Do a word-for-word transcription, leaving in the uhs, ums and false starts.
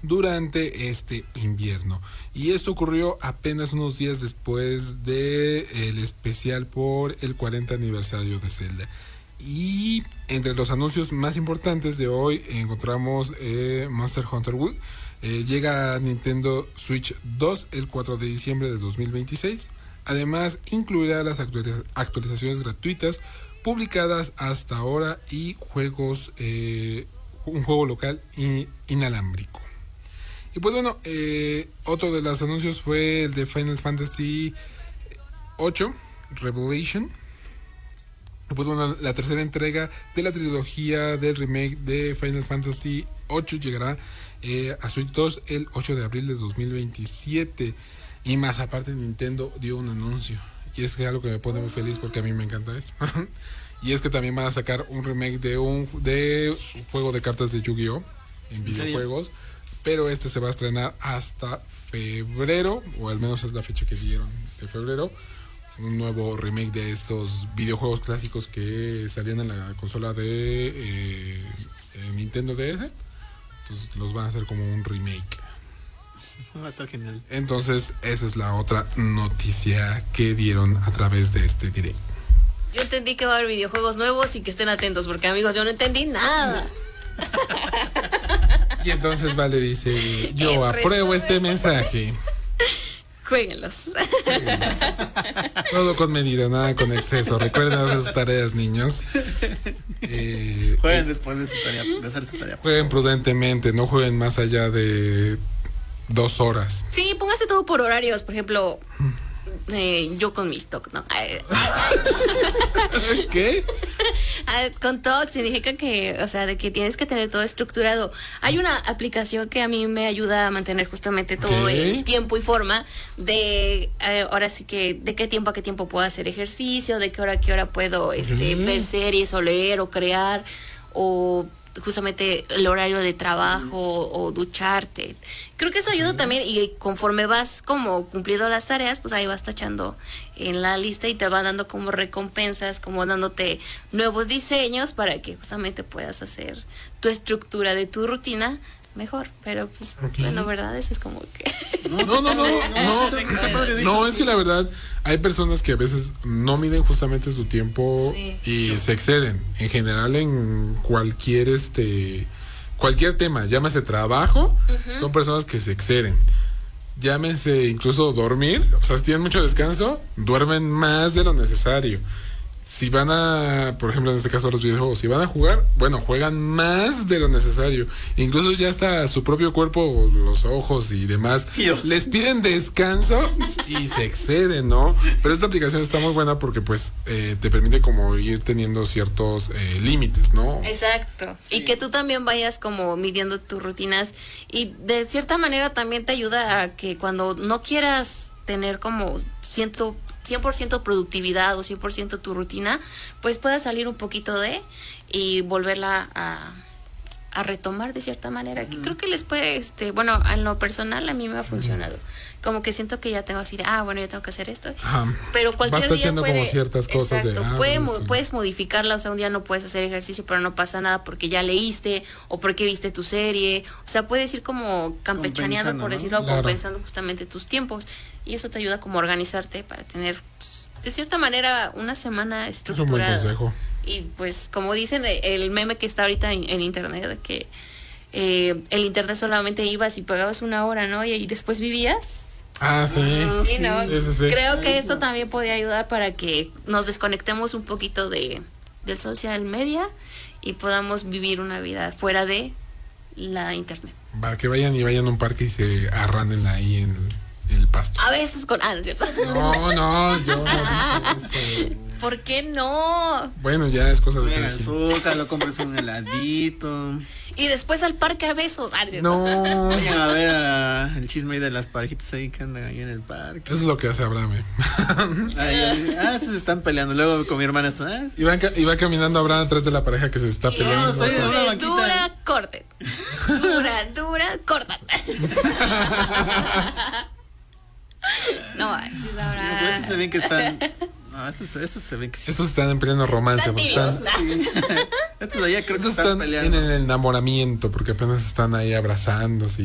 durante este invierno. Y esto ocurrió apenas unos días después del especial por el cuarenta aniversario de Zelda. Y entre los anuncios más importantes de hoy encontramos eh, Monster Hunter World. Eh, llega a Nintendo Switch dos el cuatro de diciembre de dos mil veintiséis. Además, incluirá las actualiz- actualizaciones gratuitas publicadas hasta ahora y juegos, eh, un juego local in- inalámbrico. Y pues bueno, eh, otro de los anuncios fue el de Final Fantasy ocho Revelation. Pues bueno, la tercera entrega de la trilogía del remake de Final Fantasy ocho llegará eh, a Switch dos el ocho de abril de dos mil veintisiete. Y más aparte, Nintendo dio un anuncio. Y es que algo que me pone muy feliz porque a mí me encanta esto. Y es que también van a sacar un remake de un, de un juego de cartas de Yu-Gi-Oh! En videojuegos. Pero este se va a estrenar hasta febrero, o al menos es la fecha que dieron, de febrero. Un nuevo remake de estos videojuegos clásicos que salían en la consola de eh, Nintendo D S. Entonces los van a hacer como un remake. Va a estar genial. Entonces esa es la otra noticia que dieron a través de este direct. Yo entendí que va a haber videojuegos nuevos y que estén atentos, porque amigos, yo no entendí nada. Y entonces Vale dice, yo apruebo este mensaje. Jueguenlos. Jueguenlos. Todo con medida, nada con exceso. Recuerden hacer sus tareas, niños. Eh, jueguen después de, su tarea, de hacer su tarea. Jueguen prudentemente, no jueguen más allá de dos horas. Sí, póngase todo por horarios. Por ejemplo, eh, yo con mis TOC, ¿no? ¿Qué? Con TOC significa que, o sea, de que tienes que tener todo estructurado. Hay una aplicación que a mí me ayuda a mantener justamente todo ¿Qué? en tiempo y forma de, eh, ahora sí que, de qué tiempo a qué tiempo puedo hacer ejercicio, de qué hora a qué hora puedo este, ¿Mm? ver series o leer o crear, o justamente el horario de trabajo o ducharte. Creo que eso ayuda también, y conforme vas como cumpliendo las tareas, pues ahí vas tachando en la lista y te va dando como recompensas, como dándote nuevos diseños para que justamente puedas hacer tu estructura de tu rutina mejor. Pero pues Okay. bueno, verdad, eso es como que No, no, no, no, no, está padre, de no, hecho, es que la verdad hay personas que a veces no miden justamente su tiempo Sí. y se exceden. En general en cualquier este cualquier tema, llámese trabajo, Ujú. son personas que se exceden. Llámense incluso dormir, o sea, si tienen mucho descanso, duermen más de lo necesario. Si van a, por ejemplo, en este caso los videojuegos, si van a jugar, bueno, juegan más de lo necesario. Incluso ya hasta su propio cuerpo, los ojos y demás, Yo. les piden descanso y se exceden, ¿no? Pero esta aplicación está muy buena porque pues eh, te permite como ir teniendo ciertos eh, límites, ¿no? Exacto. Sí. Y que tú también vayas como midiendo tus rutinas, y de cierta manera también te ayuda a que cuando no quieras tener como ciento, cien por ciento productividad o cien por ciento tu rutina, pues puedas salir un poquito de y volverla a, a retomar de cierta manera. Que creo que les puede, este, bueno, en lo personal a mí me ha funcionado. Como que siento que ya tengo así de, ah, bueno, ya tengo que hacer esto. Ajá. Pero cualquier Vas día tachando puede, como ciertas cosas de, exacto, ah, puede bueno, mo- esto- puedes modificarla. O sea, un día no puedes hacer ejercicio, pero no pasa nada porque ya leíste o porque viste tu serie. O sea, puedes ir como campechaneando, Compensando, por ¿no? decirlo, Claro. compensando justamente tus tiempos. Y eso te ayuda como a organizarte para tener, pues, de cierta manera, una semana Es un buen estructurada. consejo. Y pues, como dicen, eh, el meme que está ahorita en, en internet, de que eh, el internet solamente ibas y pagabas una hora, ¿no? Y, y después vivías. Ah, sí. Sí, ¿no? Sí, sí, sí. Creo que esto también podría ayudar para que nos desconectemos un poquito de del social media y podamos vivir una vida fuera de la internet. Para que vayan y vayan a un parque y se arranen ahí en el, en el pasto. A veces con ansias. No, no, yo no dije eso. ¿Por qué no? Bueno, ya es cosa de Juega cada quien. azúcar, lo compras un heladito. Y después al parque a besos. Ah, ¿cierto? No, Vayan a ver a- el chisme ahí de las parejitas ahí que andan ahí en el parque. eso es lo que hace Abraham. eh. Ay, ay, ah, se están peleando. Luego con mi hermana está. Ah, Y va, ca- y va caminando Abraham atrás de la pareja que se está Y peleando. estoy en una dura, banquita. dura, corte. Dura, dura, corta. No, manches, no, ahora. pues estos se ven que están. No, estos, estos se ven que sí. Estos están en pleno romance. porque Están Están, tibios. Estos de allá creo que estos están están en peleando. el enamoramiento porque apenas están ahí abrazándose.